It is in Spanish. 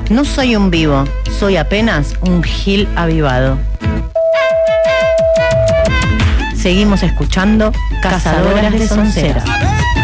No soy un vivo, soy apenas un gil avivado. Seguimos escuchando Cazadoras de Sonceras.